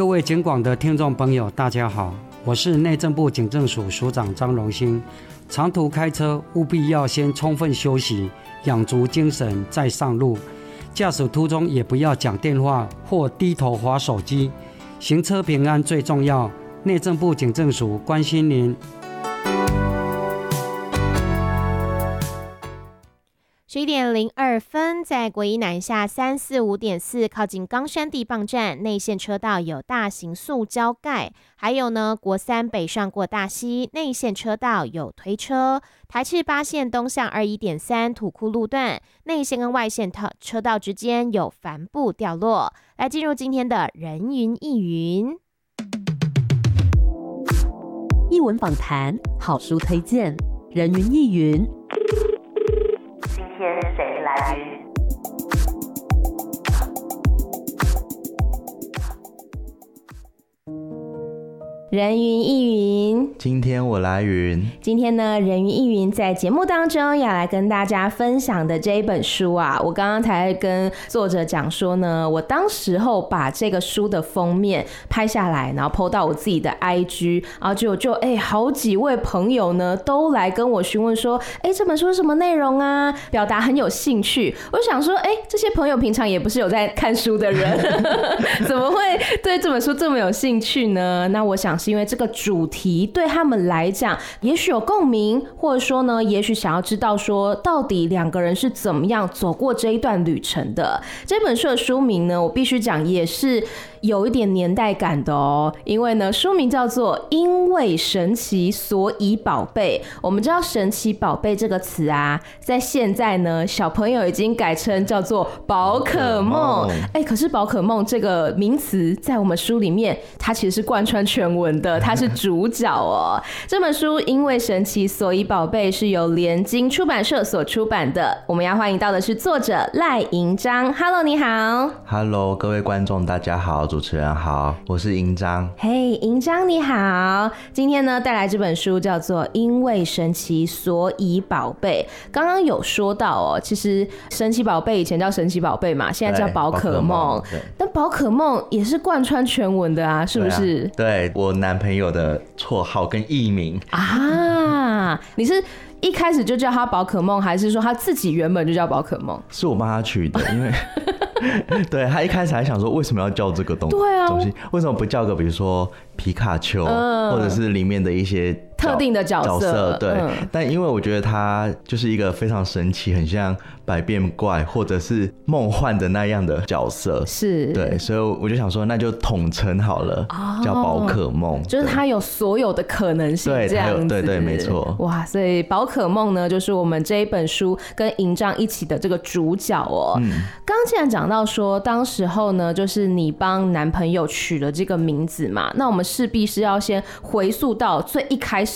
各位警广的听众朋友大家好，我是内政部警政署署长张荣兴。长途开车务必要先充分休息，养足精神再上路。驾驶途中也不要讲电话或低头滑手机，行车平安最重要。内政部警政署关心您。 11点02分，在国一南下345.4靠近冈山地磅站内线车道有大型塑胶盖，还有呢国三北上过大溪内线车道有推车，台赤8线东向21.3土库路段内线跟外线车道之间有帆布掉落。来进入今天的人云亦云， 艺文访谈，好书推荐，人云亦云。 今天谁来云？ 人云亦云， 今天我来云。 今天呢，人云亦云在节目当中要来跟大家分享的这一本书啊，我刚刚才跟作者讲说呢，我当时候把这个书的封面拍下来，然后 po 到我自己的 IG， 然后就好几位朋友呢都来跟我询问说，这本书是什么内容啊？表达很有兴趣。我就想说，这些朋友平常也不是有在看书的人，怎么会对这本书这么有兴趣呢？那我想是因为这个主题对他们来讲也许有共鸣，或者说呢也许想要知道说到底两个人是怎么样走过这一段旅程的。这本书的书名呢，我必须讲也是有一点年代感的哦，因为呢书名叫做因为神奇所以宝贝。我们知道神奇宝贝这个词啊，在现在呢小朋友已经改成叫做宝可梦。可是宝可梦这个名词在我们书里面它其实是贯穿全文的，它是主角哦。这本书因为神奇所以宝贝是由联经出版社所出版的。我们要欢迎到的是作者赖盈章。 Hello 你好。 Hello 各位观众大家好，主持人好，我是盈章。 嘿，盈章你好。今天呢带来这本书叫做因为神奇所以宝贝。刚刚有说到哦，其实神奇宝贝以前叫神奇宝贝嘛，现在叫宝可梦。但宝可梦也是贯穿全文的啊，是不是？ 对，我男朋友的绰号跟艺名啊。你是一开始就叫他宝可梦，还是说他自己原本就叫宝可梦？ 是我帮他取的，因为对，他一开始还想说为什么要叫这个东西，为什么不叫个比如说皮卡丘，或者是里面的一些特定的角色。 对，但因为我觉得他就是一个非常神奇，很像百变怪或者是梦幻的那样的角色， 是，对， 所以我就想说那就统称好了，叫宝可梦， 就是他有所有的可能性，这样子。 对，没错。 哇，所以宝可梦呢，就是我们这一本书跟盈章一起的这个主角哦。刚既然讲到说，当时候呢，就是你帮男朋友取了这个名字嘛，那我们势必是要先回溯到最一开始